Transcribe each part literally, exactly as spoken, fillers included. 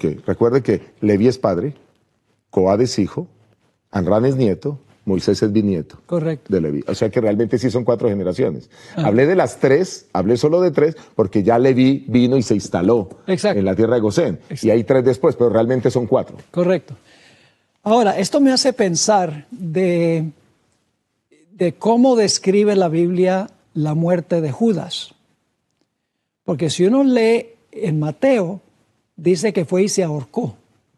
porque recuerde que Leví es padre, Coad es hijo, Amram es nieto, Moisés es bisnieto. Correcto. De Leví. O sea que realmente sí son cuatro generaciones. Ah. Hablé de las tres, hablé solo de tres, porque ya Leví vino y se instaló Exacto. en la tierra de Gosén. Exacto. Y hay tres después, pero realmente son cuatro. Correcto. Ahora, esto me hace pensar de, de cómo describe la Biblia la muerte de Judas. Porque si uno lee en Mateo, dice que fue y se ahorcó.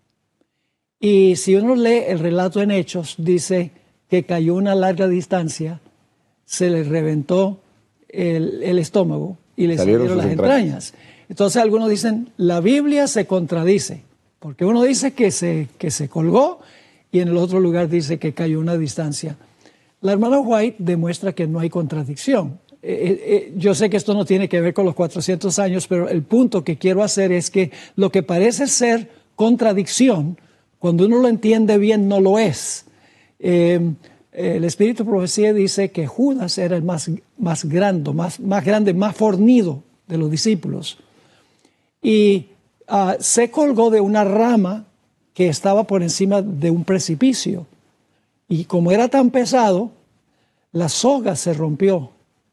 Y si uno lee el relato en Hechos, dice que cayó una larga distancia, se le reventó el, el estómago y le salieron, salieron las entrañas. entrañas. Entonces algunos dicen, la Biblia se contradice, porque uno dice que se, que se colgó y en el otro lugar dice que cayó una distancia. La hermana White demuestra que no hay contradicción. Eh, eh, yo sé que esto no tiene que ver con los cuatrocientos años, pero el punto que quiero hacer es que lo que parece ser contradicción, cuando uno lo entiende bien, no lo es. Eh, el Espíritu de Profecía dice que Judas era el más, más grande, más, más grande, más fornido de los discípulos. Y uh, se colgó de una rama que estaba por encima de un precipicio. Y como era tan pesado, la soga se rompió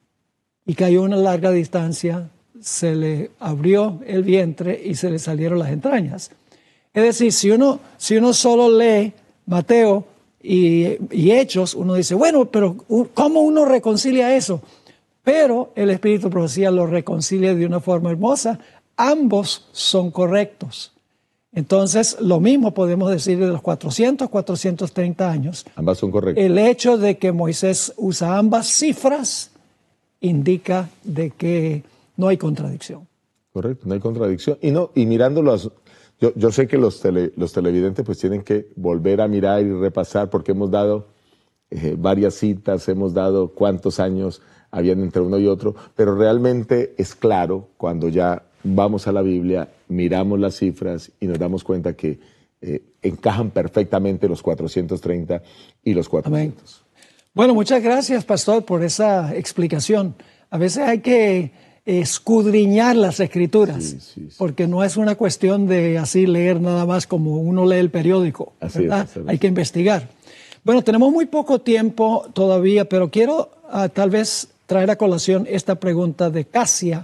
y cayó a una larga distancia, se le abrió el vientre y se le salieron las entrañas. Es decir, si uno, si uno solo lee Mateo y, y Hechos, uno dice, bueno, pero ¿cómo uno reconcilia eso? Pero el Espíritu de Profecía lo reconcilia de una forma hermosa. Ambos son correctos. Entonces, lo mismo podemos decir de los cuatrocientos, cuatrocientos treinta años. Ambas son correctas. El hecho de que Moisés usa ambas cifras indica de que no hay contradicción. Correcto, no hay contradicción. Y no, y mirándolos, yo, yo sé que los, tele, los televidentes pues tienen que volver a mirar y repasar porque hemos dado eh, varias citas, hemos dado cuántos años habían entre uno y otro, pero realmente es claro cuando ya vamos a la Biblia, miramos las cifras y nos damos cuenta que eh, encajan perfectamente los cuatrocientos treinta y los cuatrocientos. Amén. Bueno, muchas gracias, pastor, por esa explicación. A veces hay que escudriñar las escrituras, sí, sí, sí. porque no es una cuestión de así leer nada más como uno lee el periódico, así ¿verdad? Es, así hay que investigar. Bueno, tenemos muy poco tiempo todavía, pero quiero uh, tal vez traer a colación esta pregunta de Casia.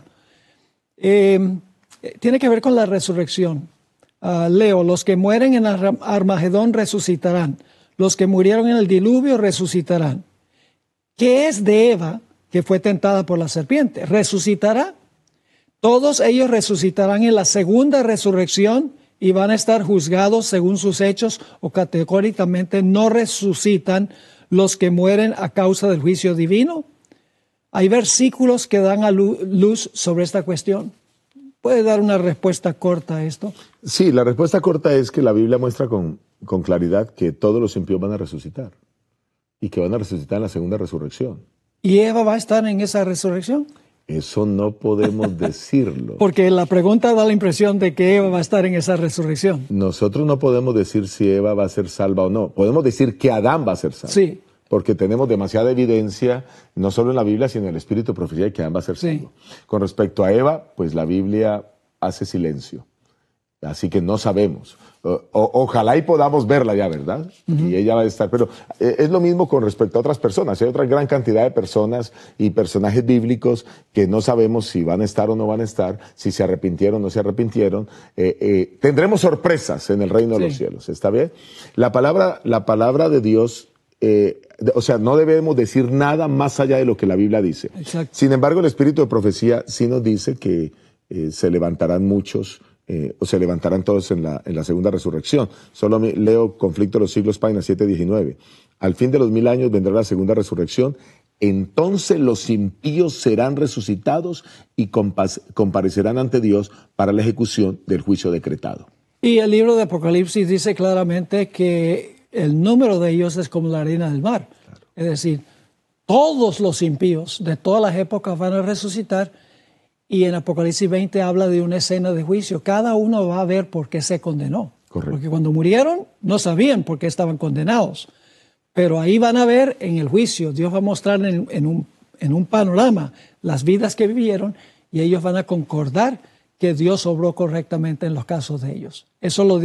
Eh, tiene que ver con la resurrección. Uh, leo, los que mueren en Armagedón resucitarán. Los que murieron en el diluvio resucitarán. ¿Qué es de Eva, que fue tentada por la serpiente? ¿Resucitará? Todos ellos resucitarán en la segunda resurrección y van a estar juzgados según sus hechos, o categóricamente no resucitan los que mueren a causa del juicio divino. Hay versículos que dan a luz sobre esta cuestión. ¿Puede dar una respuesta corta a esto? Sí, la respuesta corta es que la Biblia muestra con, con claridad que todos los impíos van a resucitar y que van a resucitar en la segunda resurrección. ¿Y Eva va a estar en esa resurrección? Eso no podemos decirlo. Porque la pregunta da la impresión de que Eva va a estar en esa resurrección. Nosotros no podemos decir si Eva va a ser salva o no. Podemos decir que Adán va a ser salvo. Sí. Porque tenemos demasiada evidencia, no solo en la Biblia, sino en el Espíritu de Profecía, de que Adán va a ser salvo. Sí. Con respecto a Eva, pues la Biblia hace silencio. Así que no sabemos. O, o, ojalá y podamos verla ya, ¿verdad? Uh-huh. Y ella va a estar. Pero eh, es lo mismo con respecto a otras personas. Hay otra gran cantidad de personas y personajes bíblicos que no sabemos si van a estar o no van a estar, si se arrepintieron o no se arrepintieron. Eh, eh, tendremos sorpresas en el reino sí. de los cielos. ¿Está bien? La palabra, la palabra de Dios, eh, o sea, no debemos decir nada más allá de lo que la Biblia dice. Exacto. Sin embargo, el Espíritu de Profecía sí nos dice que eh, se levantarán muchos. Eh, o se levantarán todos en la, en la segunda resurrección. Solo me, leo Conflicto de los Siglos, página siete diecinueve. Al fin de los mil años vendrá la segunda resurrección. Entonces los impíos serán resucitados y compa- comparecerán ante Dios para la ejecución del juicio decretado. Y el libro de Apocalipsis dice claramente que el número de ellos es como la arena del mar. Claro. Es decir, todos los impíos de todas las épocas van a resucitar. Y en Apocalipsis veinte habla de una escena de juicio. Cada uno va a ver por qué se condenó. Correcto. Porque cuando murieron no sabían por qué estaban condenados. Pero ahí van a ver en el juicio. Dios va a mostrar en, en, un, en un panorama las vidas que vivieron y ellos van a concordar que Dios obró correctamente en los casos de ellos. Eso lo